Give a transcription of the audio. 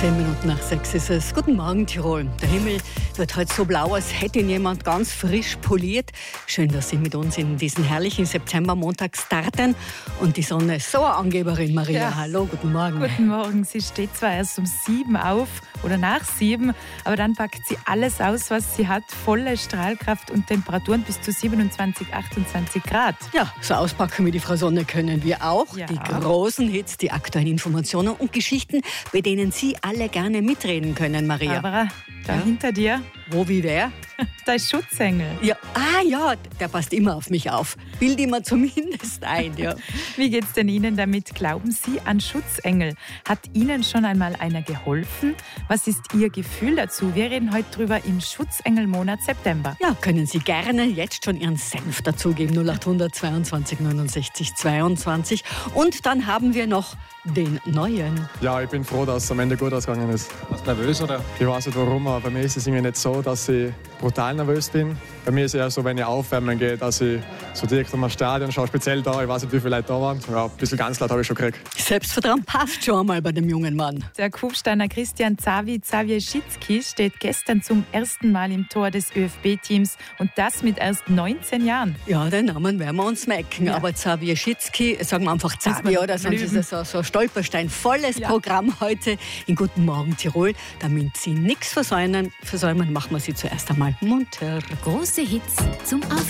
5:10 ist es. Guten Morgen, Tirol. Der Himmel wird heute so blau, als hätte ihn jemand ganz frisch poliert. Schön, dass Sie mit uns in diesen herrlichen Septembermontag starten. Und die Sonne ist so eine Angeberin, Maria. Ja. Hallo, guten Morgen. Guten Morgen. Sie steht zwar erst um 7 auf oder nach 7, aber dann packt sie alles aus, was sie hat. Volle Strahlkraft und Temperaturen bis zu 27, 28 Grad. Ja, so auspacken wie die Frau Sonne können wir auch. Ja. Die großen Hits, die aktuellen Informationen und Geschichten, bei denen Sie alle gerne mitreden können, Maria. Barbara, da Ja? hinter dir, Wo, wie, wer? da ist Schutzengel. Ja, ja, der passt immer auf mich auf. Bild immer zumindest ein, ja. Wie geht's denn Ihnen damit? Glauben Sie an Schutzengel? Hat Ihnen schon einmal einer geholfen? Was ist Ihr Gefühl dazu? Wir reden heute drüber im Schutzengelmonat September. Ja, können Sie gerne jetzt schon Ihren Senf dazugeben. 0800 22 69 22. Und dann haben wir noch den neuen. Ja, ich bin froh, dass es am Ende gut ausgegangen ist. Warst du nervös, oder? Ich weiß nicht warum, aber bei mir ist es irgendwie nicht so, dass ich brutal nervös bin. Bei mir ist es eher so, wenn ich aufwärmen gehe, dass ich so direkt am Stadion schaue, speziell da, ich weiß nicht, wie viele Leute da waren. Ja, ein bisschen ganz laut habe ich schon gekriegt. Selbstvertrauen passt schon einmal bei dem jungen Mann. Der Kufsteiner Christian Zawierzki steht gestern zum ersten Mal im Tor des ÖFB-Teams und das mit erst 19 Jahren. Ja, den Namen werden wir uns merken. Ja. Aber Zawierzki, sagen wir einfach Zavi, oder? Sonst ist blühen. es so ein Stolperstein. Volles Ja. Programm heute in Guten Morgen Tirol. Damit Sie nichts versäumen, machen wir Sie zuerst einmal munter. Große Hits zum Aufstehen.